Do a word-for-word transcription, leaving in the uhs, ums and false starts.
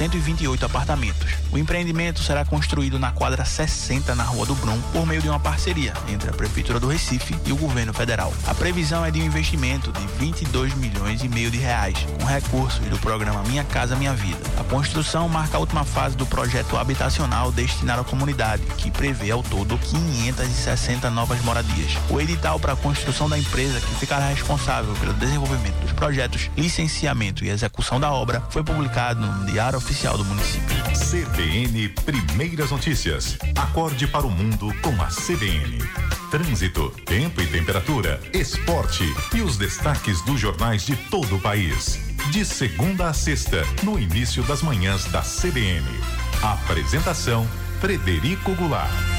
cento e vinte e oito apartamentos. O empreendimento será construído na quadra sessenta na Rua do Brum por meio de uma parceria entre a Prefeitura do Recife e o governo federal. A previsão é de um investimento de vinte e dois milhões e meio de reais, com recursos do programa Minha Casa Minha Vida. A construção marca a última fase do projeto habitacional destinado à comunidade, que prevê ao todo quinhentas e sessenta novas moradias. O edital para a construção da empresa, que ficará responsável pelo desenvolvimento dos projetos, licenciamento e execução da obra, foi publicado no Diário Oficial do município. C B N Primeiras Notícias. Acorde para o mundo com a C B N. Trânsito, tempo e temperatura, esporte e os destaques dos jornais de todo o país. De segunda a sexta, no início das manhãs da C B N. Apresentação: Frederico Goulart.